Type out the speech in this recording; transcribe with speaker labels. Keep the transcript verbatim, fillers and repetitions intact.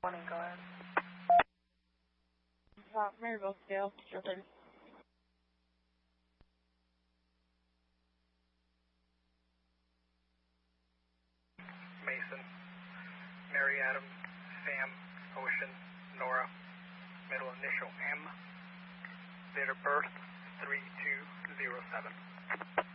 Speaker 1: Morning, go ahead.
Speaker 2: Uh, Maryville scale, sure thing.
Speaker 3: Mason, Mary Adam, Sam, Ocean, Nora, middle initial M, date of birth three two zero seven.